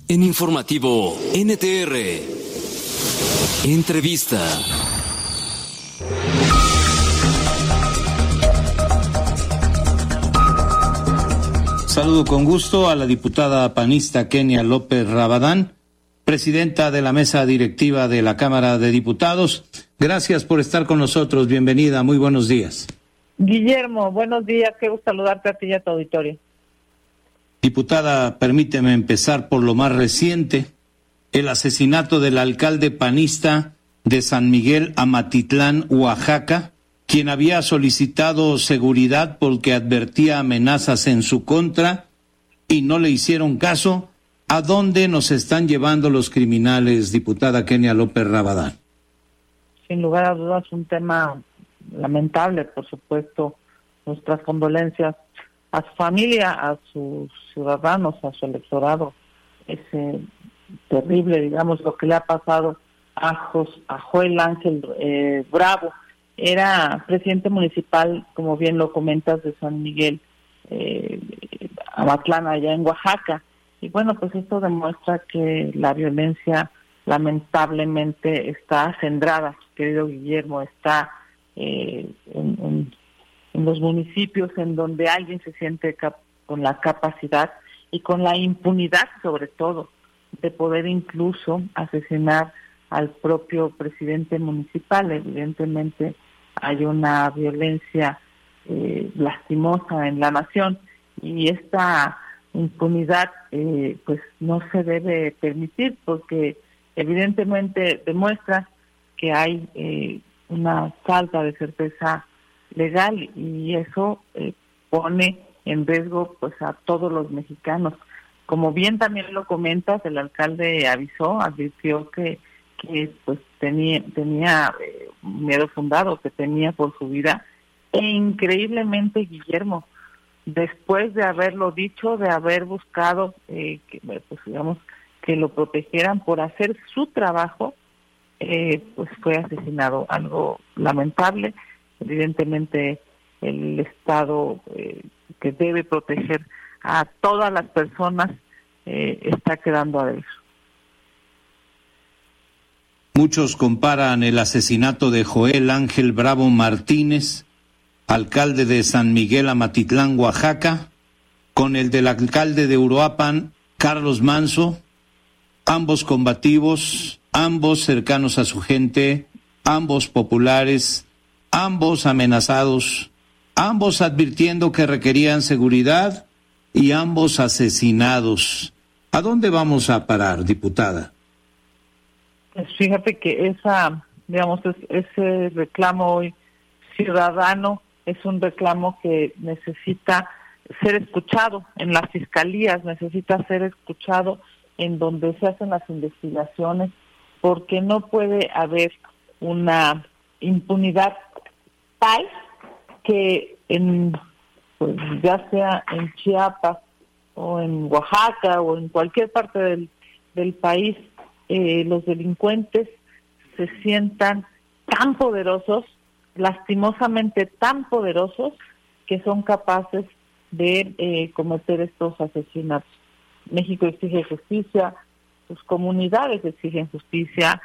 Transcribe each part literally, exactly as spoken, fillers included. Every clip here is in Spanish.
En Informativo N T R, entrevista. Saludo con gusto a la diputada panista Kenia López Rabadán, presidenta de la mesa directiva de la Cámara de Diputados. Gracias por estar con nosotros. Bienvenida. Muy buenos días. Guillermo, buenos días. Qué gusto saludarte a ti y a tu auditorio. Diputada, permíteme empezar por lo más reciente, el asesinato del alcalde panista de San Miguel Amatitlán, Oaxaca, quien había solicitado seguridad porque advertía amenazas en su contra y no le hicieron caso. ¿A dónde nos están llevando los criminales, diputada Kenia López Rabadán? Sin lugar a dudas, un tema lamentable, por supuesto. Nuestras condolencias a su familia, a sus ciudadanos, a su electorado. Es eh, terrible, digamos, lo que le ha pasado a, Jos, a Joel Ángel eh, Bravo. Era presidente municipal, como bien lo comentas, de San Miguel eh, Amatlán, allá en Oaxaca. Y bueno, pues esto demuestra que la violencia lamentablemente está acendrada, querido Guillermo, está eh, en, en, en los municipios en donde alguien se siente cap- con la capacidad y con la impunidad, sobre todo, de poder incluso asesinar al propio presidente municipal. Evidentemente hay una violencia eh, lastimosa en la nación y esta impunidad eh, pues no se debe permitir, porque evidentemente demuestra que hay eh, una falta de certeza legal y eso eh, pone en riesgo pues a todos los mexicanos. Como bien también lo comentas, el alcalde avisó, advirtió que que pues tenía tenía eh, miedo fundado, que tenía por su vida, e increíblemente, Guillermo, después de haberlo dicho, de haber buscado eh, que, pues digamos que lo protegieran por hacer su trabajo, eh, pues fue asesinado. Algo lamentable. Evidentemente el Estado eh, que debe proteger a todas las personas eh, está quedando a ver. Muchos comparan el asesinato de Joel Ángel Bravo Martínez, alcalde de San Miguel Amatitlán, Oaxaca, con el del alcalde de Uruapan, Carlos Manso, ambos combativos, ambos cercanos a su gente, ambos populares, ambos amenazados, ambos advirtiendo que requerían seguridad y ambos asesinados. ¿A dónde vamos a parar, diputada? Pues fíjate que esa, digamos, es, ese reclamo hoy ciudadano es un reclamo que necesita ser escuchado en las fiscalías, necesita ser escuchado en donde se hacen las investigaciones, porque no puede haber una impunidad tal que en, pues, ya sea en Chiapas o en Oaxaca o en cualquier parte del, del país, Eh, los delincuentes se sientan tan poderosos, lastimosamente tan poderosos, que son capaces de eh, cometer estos asesinatos. México exige justicia, sus comunidades exigen justicia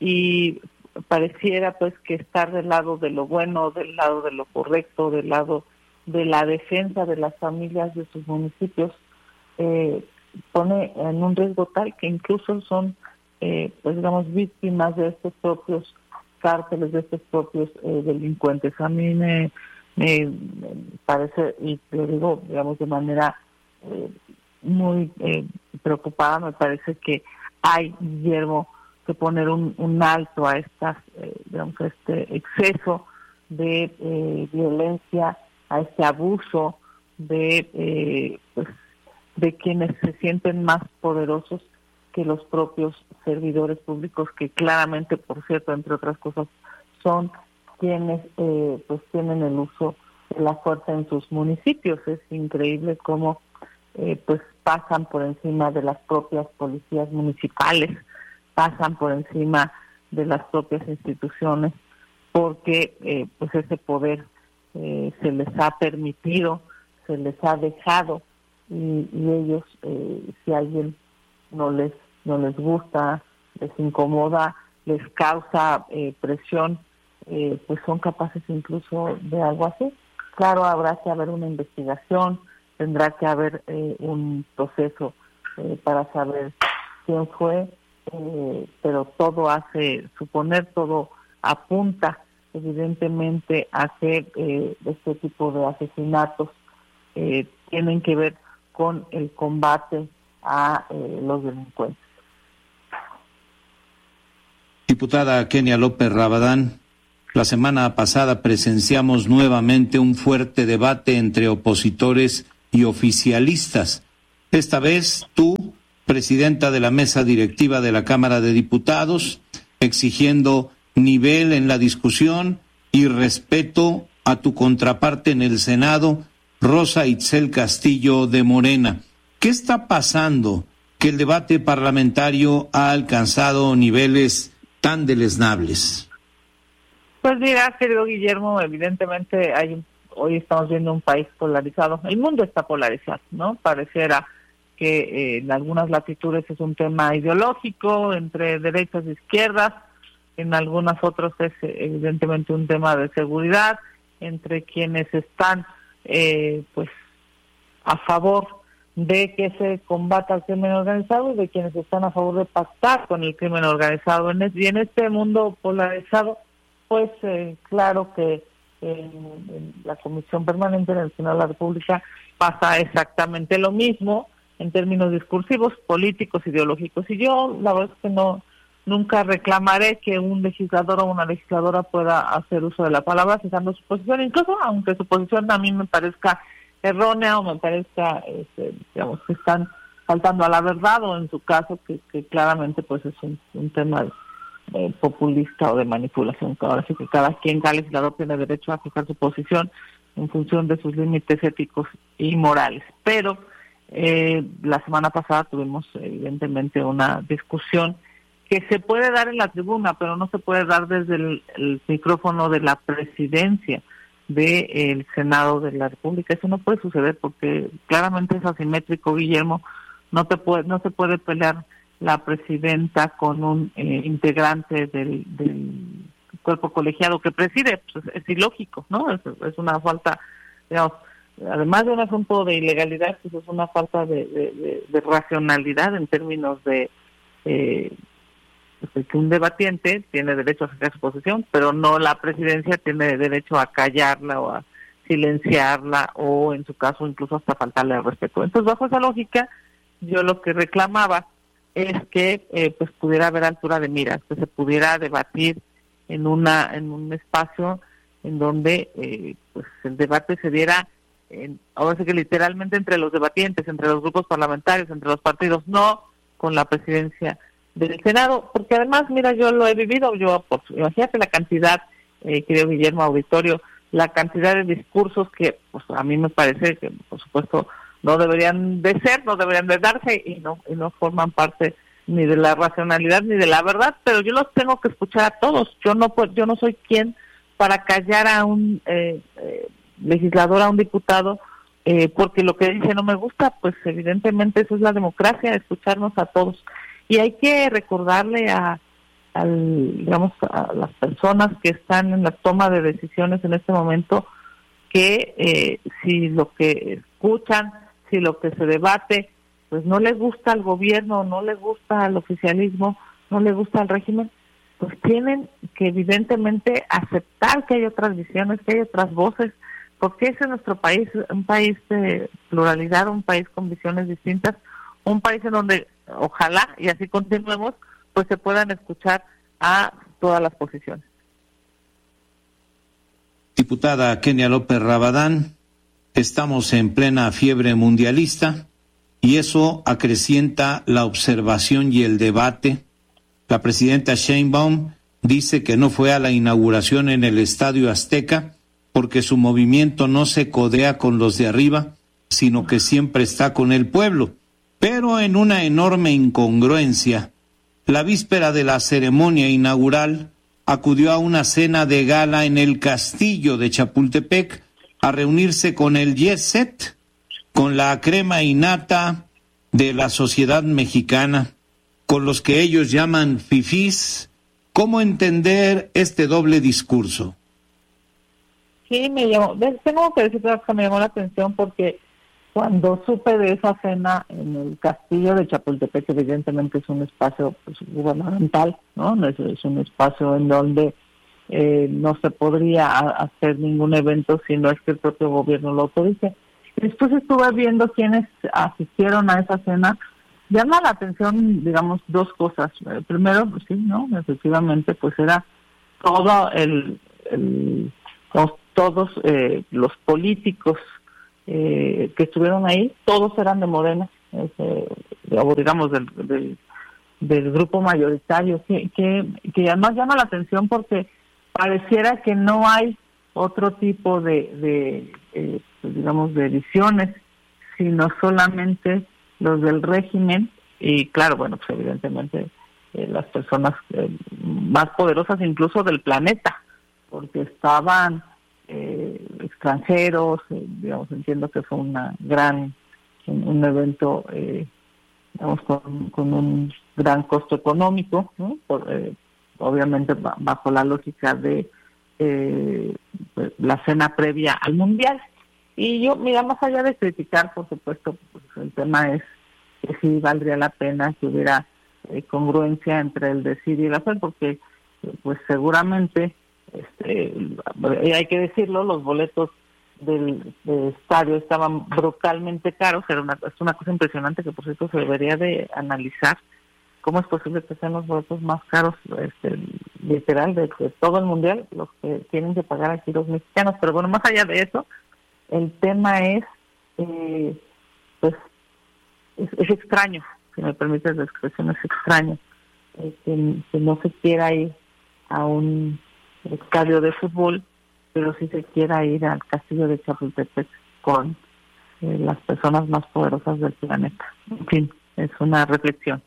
y pareciera pues que estar del lado de lo bueno, del lado de lo correcto, del lado de la defensa de las familias de sus municipios, eh, pone en un riesgo tal que incluso son Eh, pues digamos víctimas de estos propios cárteles, de estos propios eh, delincuentes. A mí me, me, me parece, y lo digo digamos de manera eh, muy eh, preocupada, me parece que hay, Guillermo, que poner un, un alto a estas, eh, digamos, a este exceso de eh, violencia, a este abuso de eh, pues, de quienes se sienten más poderosos que los propios servidores públicos, que claramente, por cierto, entre otras cosas, son quienes eh, pues tienen el uso de la fuerza en sus municipios. Es increíble cómo eh, pues pasan por encima de las propias policías municipales, pasan por encima de las propias instituciones, porque eh, pues ese poder eh, se les ha permitido, se les ha dejado, y, y ellos, eh, si alguien no les no les gusta, les incomoda, les causa eh, presión, eh, pues son capaces incluso de algo así. Claro, habrá que haber una investigación, tendrá que haber eh, un proceso eh, para saber quién fue, eh, pero todo hace suponer, todo apunta evidentemente a que eh, este tipo de asesinatos eh, tienen que ver con el combate a eh, los delincuentes. Diputada Kenia López Rabadán, la semana pasada presenciamos nuevamente un fuerte debate entre opositores y oficialistas. Esta vez tú, presidenta de la mesa directiva de la Cámara de Diputados, exigiendo nivel en la discusión y respeto a tu contraparte en el Senado, Rosa Itzel Castillo de Morena. ¿Qué está pasando que el debate parlamentario ha alcanzado niveles tan deleznables? Pues mira, querido Guillermo, evidentemente hay un, hoy estamos viendo un país polarizado. El mundo está polarizado, ¿no? Pareciera que eh, en algunas latitudes es un tema ideológico entre derechas e izquierdas, en algunas otras es evidentemente un tema de seguridad, entre quienes están eh, pues a favor de que se combata el crimen organizado y de quienes están a favor de pactar con el crimen organizado. En es, y en este mundo polarizado, pues eh, claro que en, en la Comisión Permanente en el Senado de la República pasa exactamente lo mismo en términos discursivos, políticos, ideológicos. Y yo la verdad es que no nunca reclamaré que un legislador o una legisladora pueda hacer uso de la palabra fijando su posición, incluso aunque su posición a mí me parezca errónea o me parezca, este, digamos, que están faltando a la verdad, o en su caso que, que claramente pues es un, un tema eh, populista o de manipulación. Ahora sí que cada quien, cada legislador tiene derecho a fijar su posición en función de sus límites éticos y morales. Pero eh, la semana pasada tuvimos evidentemente una discusión que se puede dar en la tribuna, pero no se puede dar desde el, el micrófono de la presidencia del Senado de la República. Eso no puede suceder porque claramente es asimétrico, Guillermo. No te puede, no se puede pelear la presidenta con un eh, integrante del, del cuerpo colegiado que preside. Pues es, es ilógico, ¿no? Es, es una falta, digamos, además de un asunto de ilegalidad, pues es una falta de, de, de, de racionalidad en términos de eh, que un debatiente tiene derecho a fijar su posición, pero no la presidencia tiene derecho a callarla o a silenciarla o en su caso incluso hasta faltarle al respeto. Entonces, bajo esa lógica, yo lo que reclamaba es que eh, pues pudiera haber altura de miras, que se pudiera debatir en una en un espacio en donde eh, pues el debate se diera, en, ahora sí que literalmente entre los debatientes, entre los grupos parlamentarios, entre los partidos, no con la presidencia del Senado, porque además, mira, yo lo he vivido, yo, por, imagínate la cantidad, eh, querido Guillermo Auditorio, la cantidad de discursos que pues a mí me parece que, por supuesto, no deberían de ser, no deberían de darse y no y no forman parte ni de la racionalidad ni de la verdad, pero yo los tengo que escuchar a todos. Yo no yo no soy quien para callar a un eh, eh, legislador, a un diputado, eh, porque lo que dice no me gusta. Pues evidentemente eso es la democracia, escucharnos a todos. Y hay que recordarle a, al, digamos, a las personas que están en la toma de decisiones en este momento que eh, si lo que escuchan, si lo que se debate, pues no les gusta al gobierno, no les gusta al oficialismo, no les gusta al régimen, pues tienen que evidentemente aceptar que hay otras visiones, que hay otras voces, porque ese es nuestro país, un país de pluralidad, un país con visiones distintas, un país en donde ojalá, y así continuemos, pues se puedan escuchar a todas las posiciones. Diputada Kenia López Rabadán, estamos en plena fiebre mundialista y eso acrecienta la observación y el debate. La presidenta Sheinbaum dice que no fue a la inauguración en el Estadio Azteca porque su movimiento no se codea con los de arriba, sino que siempre está con el pueblo. Pero en una enorme incongruencia, la víspera de la ceremonia inaugural acudió a una cena de gala en el castillo de Chapultepec a reunirse con el jet set, con la crema innata de la sociedad mexicana, con los que ellos llaman fifís. ¿Cómo entender este doble discurso? Sí, me llamó, tengo que decir que me llamó la atención porque cuando supe de esa cena en el castillo de Chapultepec, que evidentemente es un espacio pues, gubernamental, ¿no? Es, es un espacio en donde eh, no se podría hacer ningún evento si no es que el propio gobierno lo autorice. Después estuve viendo quienes asistieron a esa cena. Llama la atención, digamos, dos cosas. Eh, primero, pues sí, ¿no? Efectivamente, pues era todo el, el los, todos eh, los políticos eh, que estuvieron ahí, todos eran de Morena, eh, o digamos del, del, del grupo mayoritario, que, que, que además llama la atención porque pareciera que no hay otro tipo de, de eh, pues digamos, de visiones, sino solamente los del régimen, y claro, bueno, pues evidentemente eh, las personas eh, más poderosas incluso del planeta, porque estaban eh, extranjeros, eh, digamos, entiendo que fue una gran, un, un evento, eh, digamos, con, con un gran costo económico, ¿no? Por, eh, obviamente bajo la lógica de eh, pues, la cena previa al Mundial. Y yo, mira, más allá de criticar, por supuesto, pues, el tema es que sí valdría la pena que hubiera eh, congruencia entre el decir y el hacer, porque pues seguramente, este, hay que decirlo, los boletos del, del estadio estaban brutalmente caros. Era una, es una cosa impresionante que, por cierto, se debería de analizar cómo es posible que sean los boletos más caros, este, literal, de, de todo el mundial, los que tienen que pagar aquí los mexicanos. Pero bueno, más allá de eso, el tema es, eh, pues, es, es extraño, si me permites la expresión, es extraño, eh, que, que no se quiera ir a un estadio de fútbol, pero sí se quiera ir al castillo de Chapultepec con eh, las personas más poderosas del planeta. En fin, es una reflexión.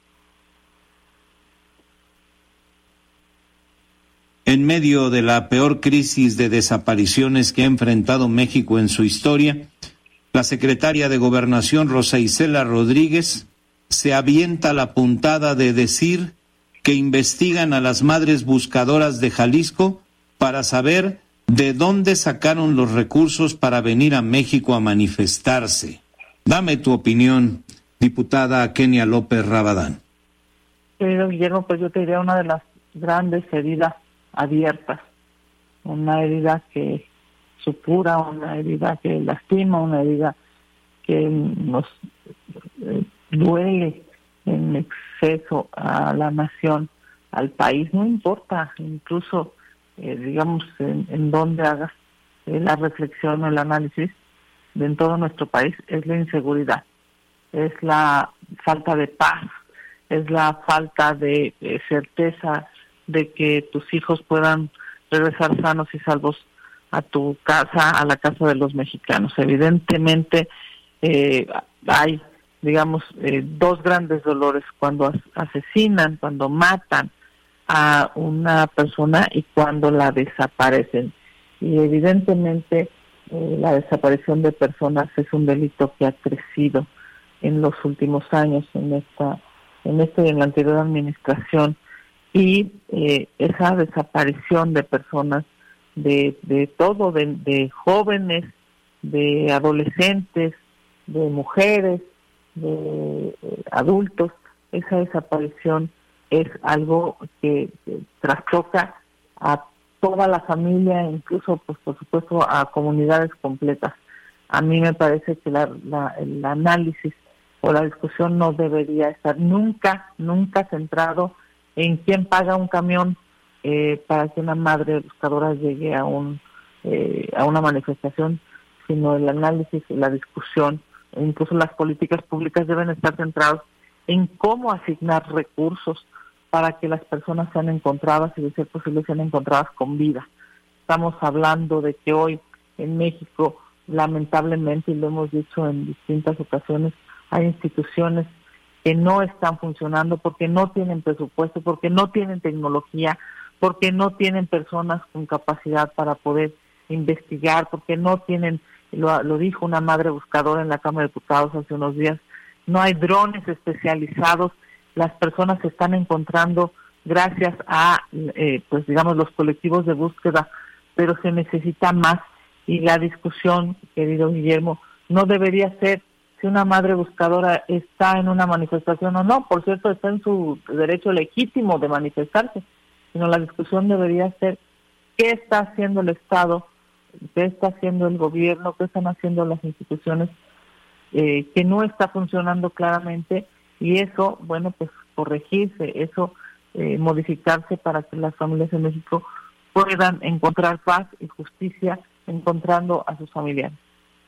En medio de la peor crisis de desapariciones que ha enfrentado México en su historia, la secretaria de Gobernación, Rosa Isela Rodríguez, se avienta la puntada de decir que investigan a las madres buscadoras de Jalisco para saber de dónde sacaron los recursos para venir a México a manifestarse. Dame tu opinión, diputada Kenia López Rabadán. Querido Guillermo, pues yo te diría una de las grandes heridas abiertas, una herida que supura, una herida que lastima, una herida que nos eh, duele en exceso a la nación, al país, no importa, incluso eh, digamos en, en donde hagas eh, la reflexión o el análisis de en todo nuestro país, es la inseguridad, es la falta de paz, es la falta de eh, certeza de que tus hijos puedan regresar sanos y salvos a tu casa, a la casa de los mexicanos. Evidentemente eh, hay, digamos, eh, dos grandes dolores: cuando as- asesinan, cuando matan a una persona y cuando la desaparecen. Y evidentemente eh, la desaparición de personas es un delito que ha crecido en los últimos años, en esta, en esta y en la anterior administración. Y eh, esa desaparición de personas, de, de todo, de, de jóvenes, de adolescentes, de mujeres, de eh, adultos, esa desaparición es algo que, que trastoca a toda la familia, incluso, pues por supuesto, a comunidades completas. A mí me parece que la, la, el análisis o la discusión no debería estar nunca, nunca centrado en quién paga un camión eh, para que una madre buscadora llegue a un eh, a una manifestación, sino el análisis, la discusión, e incluso las políticas públicas deben estar centradas en cómo asignar recursos para que las personas sean encontradas y, de ser posible, sean encontradas con vida. Estamos hablando de que hoy en México, lamentablemente, y lo hemos dicho en distintas ocasiones, hay instituciones que no están funcionando porque no tienen presupuesto, porque no tienen tecnología, porque no tienen personas con capacidad para poder investigar, porque no tienen, lo, lo dijo una madre buscadora en la Cámara de Diputados hace unos días, no hay drones especializados, las personas se están encontrando gracias a, eh, pues digamos, los colectivos de búsqueda, pero se necesita más, y la discusión, querido Guillermo, no debería ser si una madre buscadora está en una manifestación o no. Por cierto, está en su derecho legítimo de manifestarse, sino la discusión debería ser qué está haciendo el Estado, qué está haciendo el gobierno, qué están haciendo las instituciones, eh, que no está funcionando claramente, y eso, bueno, pues corregirse, eso eh, modificarse para que las familias en México puedan encontrar paz y justicia encontrando a sus familiares.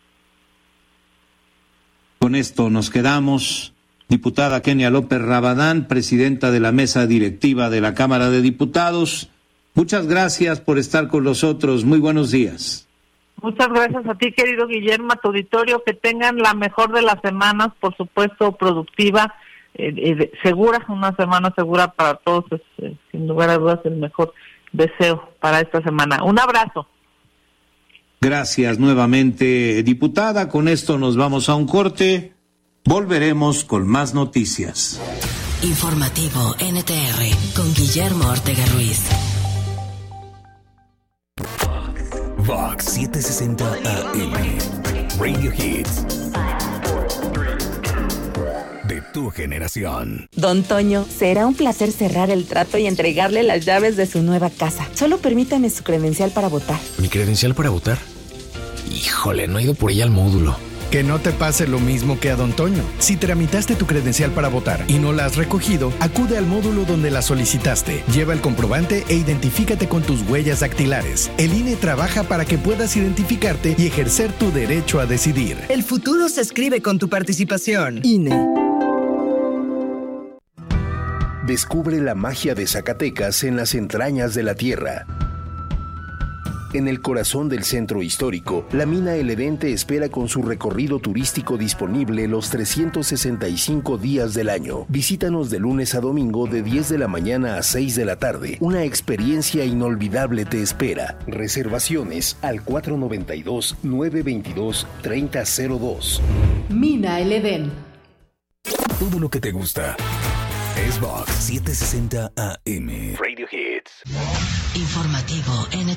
Con esto nos quedamos. Diputada Kenia López Rabadán, presidenta de la mesa directiva de la Cámara de Diputados, muchas gracias por estar con nosotros. Muy buenos días. Muchas gracias a ti, querido Guillermo, a tu auditorio, que tengan la mejor de las semanas, por supuesto, productiva, eh, eh, segura, una semana segura para todos, es, eh, sin lugar a dudas el mejor deseo para esta semana. Un abrazo. Gracias nuevamente, diputada. Con esto nos vamos a un corte. Volveremos con más noticias. Informativo N T R con Guillermo Ortega Ruiz. Vox setecientos sesenta A M. Radio Hits. De tu generación. Don Toño, será un placer cerrar el trato y entregarle las llaves de su nueva casa. Solo permítame su credencial para votar. ¿Mi credencial para votar? Híjole, no he ido por ella al módulo. Que no te pase lo mismo que a Don Toño. Si tramitaste tu credencial para votar y no la has recogido, acude al módulo donde la solicitaste. Lleva el comprobante e identifícate con tus huellas dactilares. El I N E trabaja para que puedas identificarte y ejercer tu derecho a decidir. El futuro se escribe con tu participación. I N E. Descubre la magia de Zacatecas en las entrañas de la tierra. En el corazón del centro histórico, la mina El Edén te espera con su recorrido turístico disponible los trescientos sesenta y cinco días del año. Visítanos de lunes a domingo de diez de la mañana a seis de la tarde. Una experiencia inolvidable te espera. Reservaciones al cuatro nueve dos, nueve dos dos, tres cero cero dos. Mina El Edén. Todo lo que te gusta es Vox setecientos sesenta A M. Radio Hits. Informativo N T R.